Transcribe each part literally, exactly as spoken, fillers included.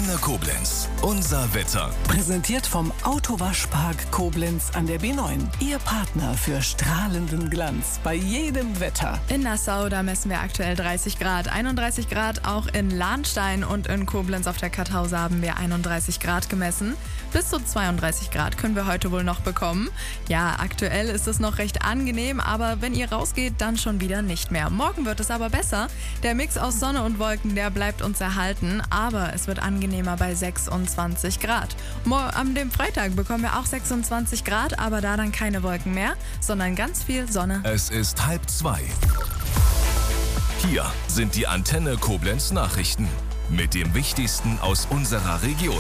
Antenne Koblenz. Unser Wetter. Präsentiert vom Autowaschpark Koblenz an der B neun. Ihr Partner für strahlenden Glanz bei jedem Wetter. In Nassau, da messen wir aktuell dreißig Grad. einunddreißig Grad auch in Lahnstein und in Koblenz auf der Kartause haben wir einunddreißig Grad gemessen. Bis zu zweiunddreißig Grad können wir heute wohl noch bekommen. Ja, aktuell ist es noch recht angenehm, aber wenn ihr rausgeht, dann schon wieder nicht mehr. Morgen wird es aber besser. Der Mix aus Sonne und Wolken, der bleibt uns erhalten, aber es wird angenehmer bei sechsundzwanzig Grad. Am dem Freitag bekommen wir auch sechsundzwanzig Grad, aber da dann keine Wolken mehr, sondern ganz viel Sonne. Es ist halb zwei. Hier sind die Antenne Koblenz Nachrichten mit dem Wichtigsten aus unserer Region.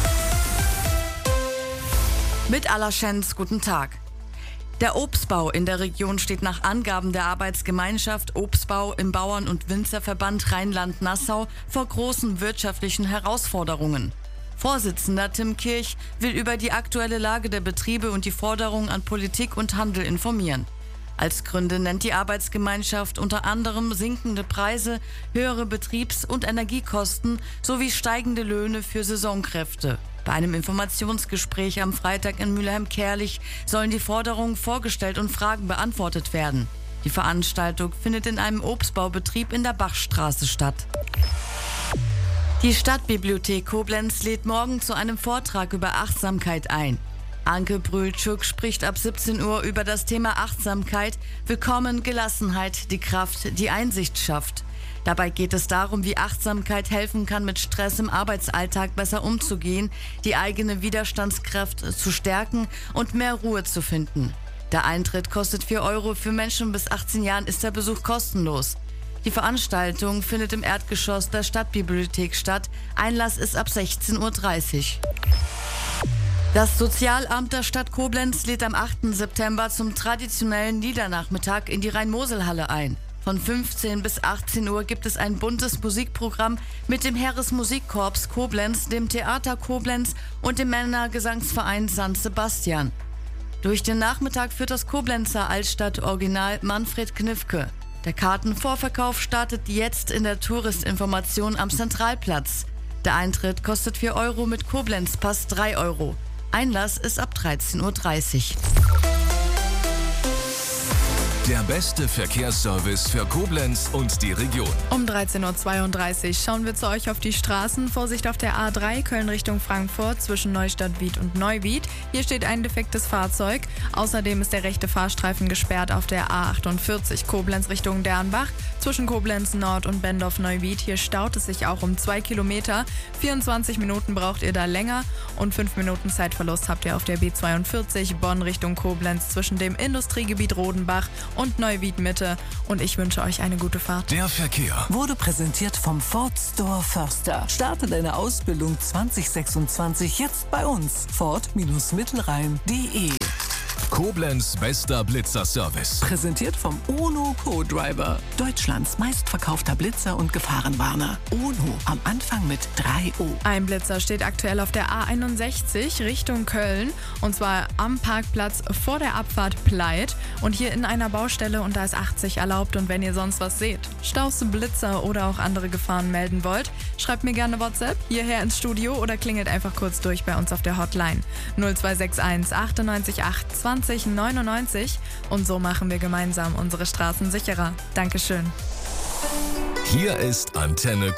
Mit Allerschenz, guten Tag. Der Obstbau in der Region steht nach Angaben der Arbeitsgemeinschaft Obstbau im Bauern- und Winzerverband Rheinland-Nassau vor großen wirtschaftlichen Herausforderungen. Vorsitzender Tim Kirch will über die aktuelle Lage der Betriebe und die Forderungen an Politik und Handel informieren. Als Gründe nennt die Arbeitsgemeinschaft unter anderem sinkende Preise, höhere Betriebs- und Energiekosten sowie steigende Löhne für Saisonkräfte. Bei einem Informationsgespräch am Freitag in Mülheim-Kärlich sollen die Forderungen vorgestellt und Fragen beantwortet werden. Die Veranstaltung findet in einem Obstbaubetrieb in der Bachstraße statt. Die Stadtbibliothek Koblenz lädt morgen zu einem Vortrag über Achtsamkeit ein. Anke Brühltschuk spricht ab siebzehn Uhr über das Thema Achtsamkeit, Willkommen, Gelassenheit, die Kraft, die Einsicht schafft. Dabei geht es darum, wie Achtsamkeit helfen kann, mit Stress im Arbeitsalltag besser umzugehen, die eigene Widerstandskraft zu stärken und mehr Ruhe zu finden. Der Eintritt kostet vier Euro, für Menschen bis achtzehn Jahren ist der Besuch kostenlos. Die Veranstaltung findet im Erdgeschoss der Stadtbibliothek statt. Einlass ist ab sechzehn Uhr dreißig. Das Sozialamt der Stadt Koblenz lädt am achten September zum traditionellen Liedernachmittag in die Rhein-Mosel-Halle ein. Von fünfzehn bis achtzehn Uhr gibt es ein buntes Musikprogramm mit dem Heeresmusikkorps Koblenz, dem Theater Koblenz und dem Männergesangsverein Sankt Sebastian. Durch den Nachmittag führt das Koblenzer Altstadt-Original Manfred Knifke. Der Kartenvorverkauf startet jetzt in der Touristinformation am Zentralplatz. Der Eintritt kostet vier Euro, mit Koblenz-Pass drei Euro. Einlass ist ab dreizehn Uhr dreißig. Der beste Verkehrsservice für Koblenz und die Region. Um dreizehn Uhr zweiunddreißig schauen wir zu euch auf die Straßen. Vorsicht auf der A drei Köln Richtung Frankfurt zwischen Neustadt-Wied und Neuwied. Hier steht ein defektes Fahrzeug. Außerdem ist der rechte Fahrstreifen gesperrt auf der A achtundvierzig Koblenz Richtung Dernbach. Zwischen Koblenz Nord und Bendorf-Neuwied. Hier staut es sich auch um zwei Kilometer. vierundzwanzig Minuten braucht ihr da länger und fünf Minuten Zeitverlust habt ihr auf der B zweiundvierzig Bonn Richtung Koblenz zwischen dem Industriegebiet Rodenbach und Neuwied Mitte. Und ich wünsche euch eine gute Fahrt. Der Verkehr Wurde präsentiert vom Ford Store Förster. Starte deine Ausbildung zwanzig sechsundzwanzig jetzt bei uns. Ford-Mittelrhein punkt de. Koblenz bester Blitzerservice. Präsentiert vom UNO Co-Driver. Deutschlands meistverkaufter Blitzer und Gefahrenwarner. UNO am Anfang mit drei O. Ein Blitzer steht aktuell auf der A einundsechzig Richtung Köln und zwar am Parkplatz vor der Abfahrt Pleit und hier in einer Baustelle und da ist achtzig erlaubt und wenn ihr sonst was seht, Staus, Blitzer oder auch andere Gefahren melden wollt, schreibt mir gerne WhatsApp hierher ins Studio oder klingelt einfach kurz durch bei uns auf der Hotline null zwei sechs eins achtundneunzig acht zwanzig neunundneunzig und so machen wir gemeinsam unsere Straßen sicherer. Dankeschön. Hier ist Antenne